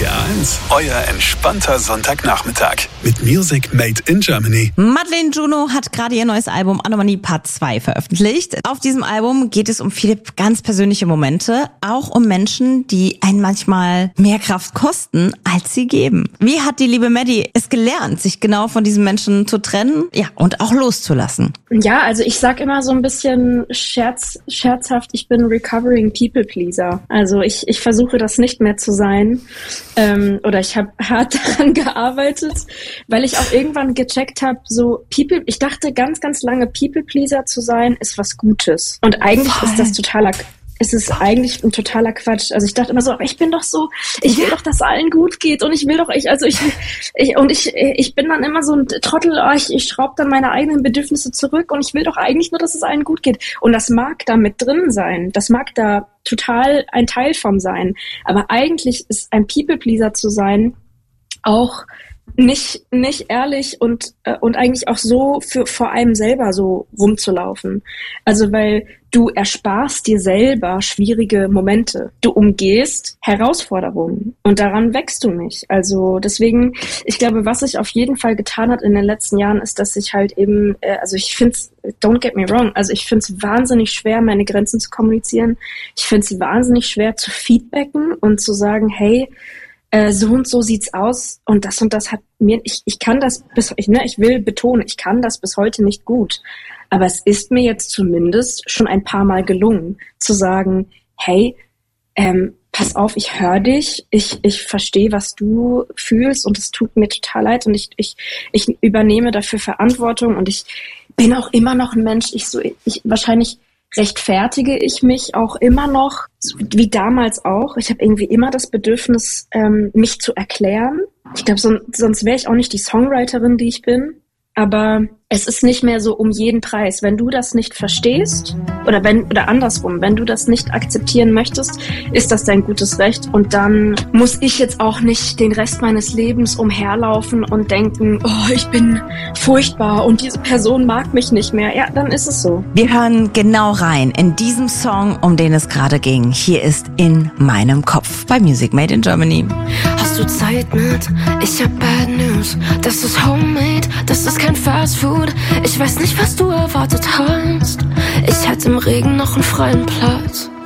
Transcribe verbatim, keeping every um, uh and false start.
R eins, euer entspannter Sonntagnachmittag mit Music Made in Germany. Madeleine Juno hat gerade ihr neues Album Anomalie Part zwei veröffentlicht. Auf diesem Album geht es um viele ganz persönliche Momente, auch um Menschen, die einen manchmal mehr Kraft kosten, als sie geben. Wie hat die liebe Maddie es gelernt, sich genau von diesen Menschen zu trennen, ja, und auch loszulassen? Ja, also ich sag immer so ein bisschen scherz, scherzhaft, ich bin recovering people pleaser. Also ich, ich versuche das nicht mehr zu sein. Ähm, oder ich habe hart daran gearbeitet, weil ich auch irgendwann gecheckt habe, so People, ich dachte ganz, ganz lange, People Pleaser zu sein, ist was Gutes. Und eigentlich Voll. ist das totaler Es ist eigentlich ein totaler Quatsch. Also ich dachte immer so, ich bin doch so, ich will doch, dass allen gut geht und ich will doch, ich, also ich, ich und ich, ich bin dann immer so ein Trottel, oh, ich, ich schraube dann meine eigenen Bedürfnisse zurück und ich will doch eigentlich nur, dass es allen gut geht. Und das mag da mit drin sein. Das mag da total ein Teil von sein. Aber eigentlich ist ein People-Pleaser zu sein auch nicht nicht ehrlich und äh, und eigentlich auch so für vor einem selber so rumzulaufen. Also weil du ersparst dir selber schwierige Momente. Du umgehst Herausforderungen und daran wächst du nicht. Also deswegen, ich glaube, was sich auf jeden Fall getan hat in den letzten Jahren, ist, dass ich halt eben, äh, also ich finde es, don't get me wrong, also ich finde es wahnsinnig schwer, meine Grenzen zu kommunizieren. Ich finde es wahnsinnig schwer zu feedbacken und zu sagen, hey, so und so sieht's aus und das und das hat mir, ich, ich kann das bis, ich, ne, ich will betonen, ich kann das bis heute nicht gut. Aber es ist mir jetzt zumindest schon ein paar Mal gelungen, zu sagen, hey, ähm, pass auf, ich höre dich, ich, ich verstehe, was du fühlst und es tut mir total leid und ich, ich, ich übernehme dafür Verantwortung und ich bin auch immer noch ein Mensch, ich so, ich wahrscheinlich rechtfertige ich mich auch immer noch, wie damals auch. Ich habe irgendwie immer das Bedürfnis, ähm, mich zu erklären. Ich glaube, son- sonst wäre ich auch nicht die Songwriterin, die ich bin. Aber es ist nicht mehr so um jeden Preis. Wenn du das nicht verstehst oder wenn oder andersrum, wenn du das nicht akzeptieren möchtest, ist das dein gutes Recht. Und dann muss ich jetzt auch nicht den Rest meines Lebens umherlaufen und denken, oh, ich bin furchtbar und diese Person mag mich nicht mehr. Ja, dann ist es so. Wir hören genau rein in diesem Song, um den es gerade ging. Hier ist In meinem Kopf bei Music Made in Germany. Hast du Zeit mit? Ich hab Bad News. Das ist homemade, das ist kein Fast Food. Ich weiß nicht, was du erwartet hast. Ich hatte im Regen noch einen freien Platz.